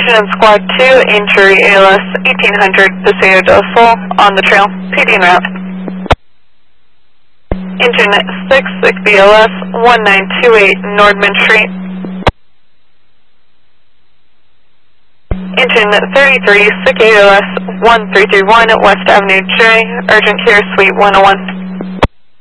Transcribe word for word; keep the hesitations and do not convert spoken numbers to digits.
Engine and Squad two, injury A L S eighteen hundred Paseo del Sol on the trail, P D en route. Engine six, six B L S one nine two eight Nordman Street. Engine thirty-three, six A L S one three three one West Avenue J, urgent care suite one oh one.